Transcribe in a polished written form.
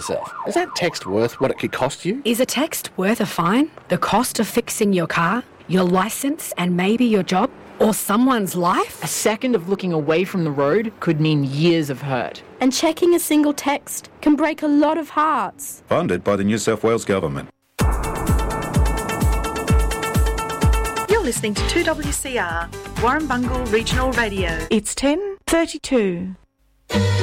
Is that text worth what it could cost you? Is a text worth a fine? The cost of fixing your car, your licence and maybe your job? Or someone's life? A second of looking away from the road could mean years of hurt. And checking a single text can break a lot of hearts. Funded by the New South Wales Government. You're listening to 2WCR, Warrumbungle Regional Radio. It's 10:32.